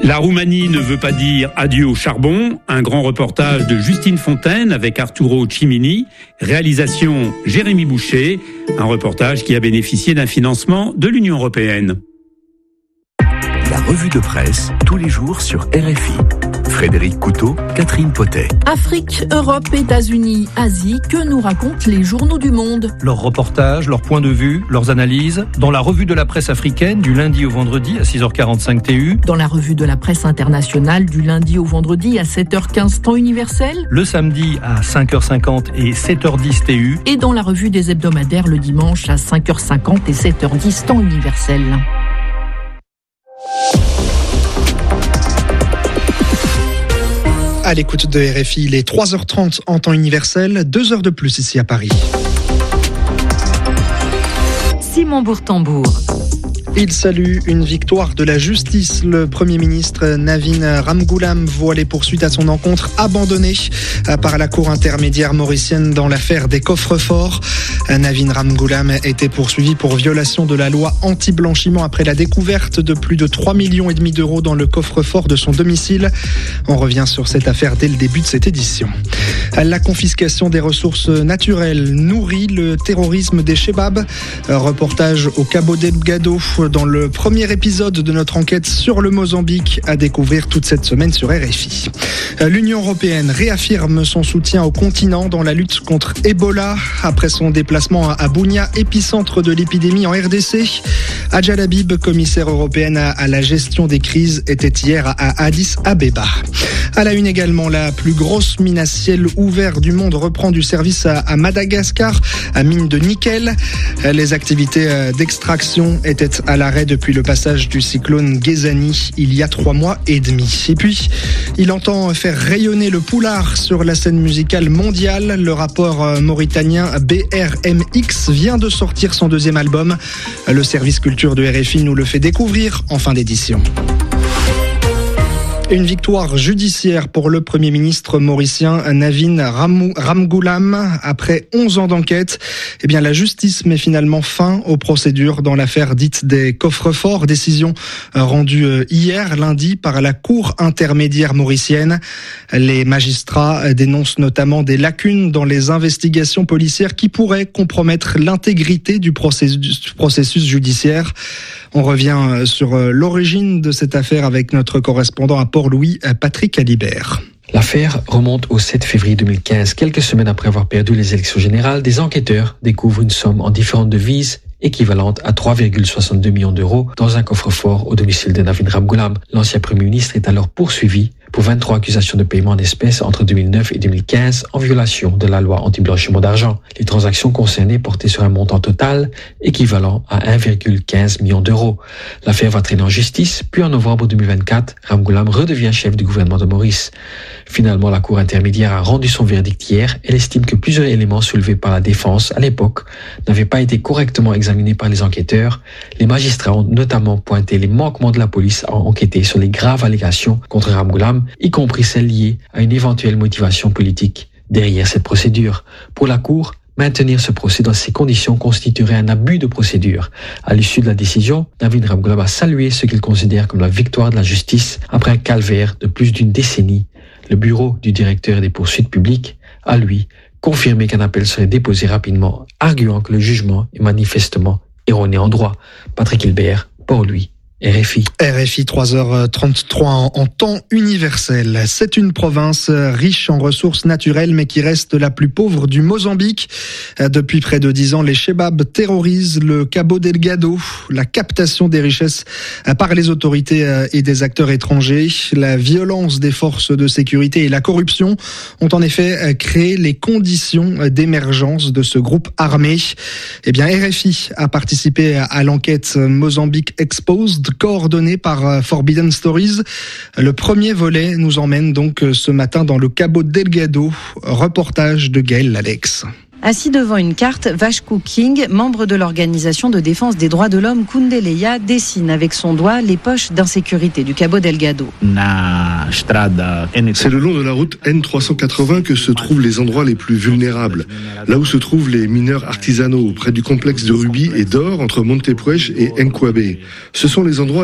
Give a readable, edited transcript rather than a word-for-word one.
La Roumanie ne veut pas dire adieu au charbon. Un grand reportage de Justine Fontaine avec Arturo Cimini. Réalisation Jérémy Boucher. Un reportage qui a bénéficié d'un financement de l'Union européenne. La revue de presse, tous les jours sur RFI. Frédéric Couteau, Catherine Potet. Afrique, Europe, États-Unis, Asie, que nous racontent les journaux du monde? Leurs reportages, leurs points de vue, leurs analyses, dans la revue de la presse africaine du lundi au vendredi à 6h45 TU. Dans la revue de la presse internationale du lundi au vendredi à 7h15 temps universel. Le samedi à 5h50 et 7h10 TU. Et dans la revue des hebdomadaires le dimanche à 5h50 et 7h10 temps universel. À l'écoute de RFI, il est 3h30 en temps universel, 2 heures de plus ici à Paris. Simon Bourtambour. Il salue une victoire de la justice. Le Premier ministre Navin Ramgoolam voit les poursuites à son encontre abandonnées par la Cour intermédiaire mauricienne dans l'affaire des coffres-forts. Navin Ramgoolam était poursuivi pour violation de la loi anti-blanchiment après la découverte de plus de 3,5 millions d'euros dans le coffre-fort de son domicile. On revient sur cette affaire dès le début de cette édition. La confiscation des ressources naturelles nourrit le terrorisme des Chebabs. Reportage au Cabo Delgado dans le premier épisode de notre enquête sur le Mozambique à découvrir toute cette semaine sur RFI. L'Union européenne réaffirme son soutien au continent dans la lutte contre Ebola après son déplacement à Bunia, épicentre de l'épidémie en RDC. Adja Labib, commissaire européenne à la gestion des crises, était hier à Addis Abeba. À la une également, la plus grosse mine à ciel ouvert du monde reprend du service à Madagascar, à mine de nickel. Les activités d'extraction étaient à l'arrêt depuis le passage du cyclone Ghezani il y a 3 mois et demi. Et puis, il entend faire rayonner le poulard sur la scène musicale mondiale. Le rappeur mauritanien BRMX vient de sortir son 2e album. Le service culture de RFI nous le fait découvrir en fin d'édition. Une victoire judiciaire pour le Premier ministre mauricien Navin Ramgoolam. Après 11 ans d'enquête, la justice met finalement fin aux procédures dans l'affaire dite des coffres-forts. Décision rendue hier, lundi, par la Cour intermédiaire mauricienne. Les magistrats dénoncent notamment des lacunes dans les investigations policières qui pourraient compromettre l'intégrité du processus judiciaire. On revient sur l'origine de cette affaire avec notre correspondant à Port-Louis, Patrick Alibert. L'affaire remonte au 7 février 2015. Quelques semaines après avoir perdu les élections générales, des enquêteurs découvrent une somme en différentes devises équivalente à 3,62 millions d'euros dans un coffre-fort au domicile de Navin Ramgoolam. L'ancien Premier ministre est alors poursuivi pour 23 accusations de paiement en espèces entre 2009 et 2015 en violation de la loi anti-blanchiment d'argent. Les transactions concernées portaient sur un montant total équivalent à 1,15 million d'euros. L'affaire va traîner en justice, puis en novembre 2024, Ramgoolam redevient chef du gouvernement de Maurice. Finalement, la Cour intermédiaire a rendu son verdict hier. Elle estime que plusieurs éléments soulevés par la défense à l'époque n'avaient pas été correctement examinés par les enquêteurs. Les magistrats ont notamment pointé les manquements de la police à enquêter sur les graves allégations contre Ramgoolam, y compris celles liées à une éventuelle motivation politique derrière cette procédure. Pour la Cour, maintenir ce procès dans ces conditions constituerait un abus de procédure. À l'issue de la décision, Navin Ramgoolam a salué ce qu'il considère comme la victoire de la justice après un calvaire de plus d'une décennie. Le bureau du directeur des poursuites publiques a, lui, confirmé qu'un appel serait déposé rapidement, arguant que le jugement est manifestement erroné en droit. Patrick Hilbert, Port-Louis. RFI 3h33 en temps universel. C'est une province riche en ressources naturelles mais qui reste la plus pauvre du Mozambique. Depuis près de 10 ans, les Chebabs terrorisent le Cabo Delgado. La captation des richesses par les autorités et des acteurs étrangers, la violence des forces de sécurité et la corruption ont en effet créé les conditions d'émergence de ce groupe armé. RFI a participé à l'enquête Mozambique Exposed, coordonné par Forbidden Stories. Le premier volet nous emmène donc ce matin dans le Cabo Delgado. Reportage de Gaël Alex. Assis devant une carte, Vashku King, membre de l'organisation de défense des droits de l'homme Kundeleya, dessine avec son doigt les poches d'insécurité du Cabo Delgado. C'est le long de la route N380 que se trouvent les endroits les plus vulnérables. Là où se trouvent les mineurs artisanaux, près du complexe de rubis et d'or entre Montepuez et Nkwabe. Ce sont les endroits